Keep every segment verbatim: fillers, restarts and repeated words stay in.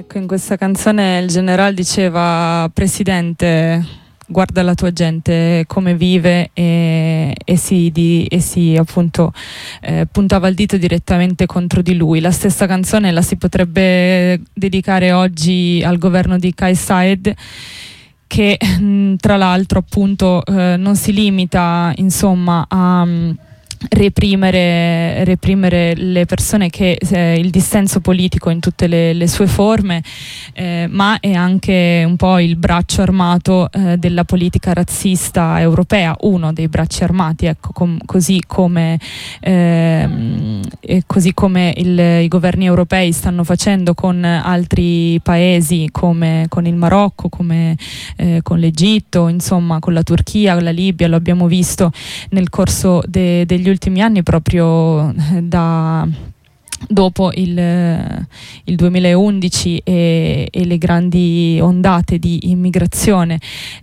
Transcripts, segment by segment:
Ecco, in questa canzone il generale diceva: Presidente, guarda la tua gente come vive, e, e, si, di, e si appunto eh, puntava il dito direttamente contro di lui. La stessa canzone la si potrebbe dedicare oggi al governo di Kais Saied, che mh, tra l'altro appunto eh, non si limita insomma a mh, reprimere, reprimere le persone, che eh, il dissenso politico in tutte le, le sue forme, eh, ma è anche un po' il braccio armato eh, della politica razzista europea, uno dei bracci armati, ecco, com- così come ehm, e così come il, i governi europei stanno facendo con altri paesi, come con il Marocco, come eh, con l'Egitto, insomma con la Turchia, con la Libia. Lo abbiamo visto nel corso de- degli ultimi anni, proprio da dopo il, il duemilaundici e, e le grandi ondate di immigrazione.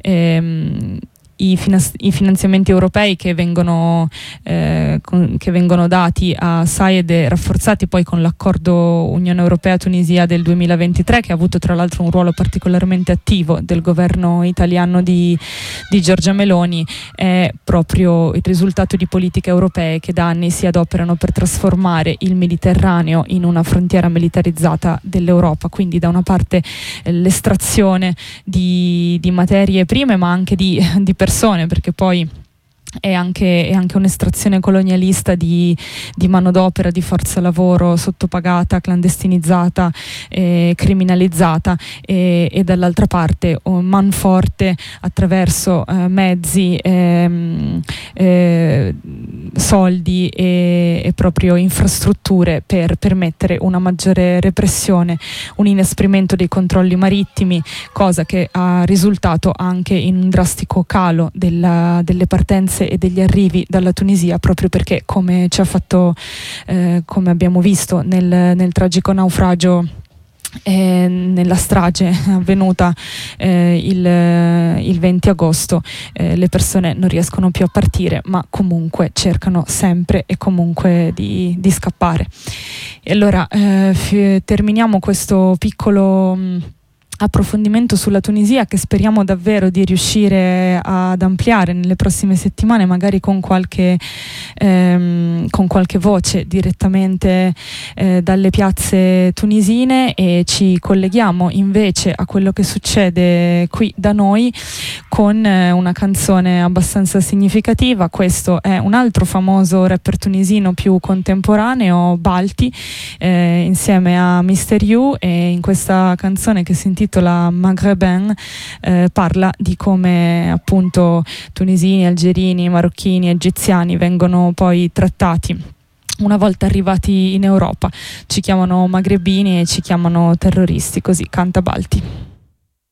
ehm, I, finan- i finanziamenti europei che vengono, eh, con- che vengono dati a Saied, rafforzati poi con l'accordo Unione Europea-Tunisia del duemilaventitré, che ha avuto tra l'altro un ruolo particolarmente attivo del governo italiano di, di Giorgia Meloni, è proprio il risultato di politiche europee che da anni si adoperano per trasformare il Mediterraneo in una frontiera militarizzata dell'Europa. Quindi da una parte eh, l'estrazione di, di materie prime, ma anche di, di persone, perché poi è anche, è anche un'estrazione colonialista di, di manodopera, di forza lavoro sottopagata, clandestinizzata, eh, criminalizzata, e, e dall'altra parte un manforte attraverso eh, mezzi, ehm, eh, soldi e, e proprio infrastrutture per permettere una maggiore repressione, un inasprimento dei controlli marittimi, cosa che ha risultato anche in un drastico calo della, delle partenze e degli arrivi dalla Tunisia, proprio perché, come ci ha fatto eh, come abbiamo visto nel, nel tragico naufragio, eh, nella strage avvenuta eh, il, il venti agosto, eh, le persone non riescono più a partire, ma comunque cercano sempre e comunque di, di scappare. E allora eh, f- terminiamo questo piccolo mh, approfondimento sulla Tunisia, che speriamo davvero di riuscire ad ampliare nelle prossime settimane, magari con qualche ehm, con qualche voce direttamente eh, dalle piazze tunisine, e ci colleghiamo invece a quello che succede qui da noi con eh, una canzone abbastanza significativa. Questo è un altro famoso rapper tunisino più contemporaneo, Balti, eh, insieme a mister You, e in questa canzone, che si intitola la Maghreben, eh, parla di come appunto tunisini, algerini, marocchini, egiziani vengono poi trattati una volta arrivati in Europa. Ci chiamano magrebini e ci chiamano terroristi. Così canta Balti.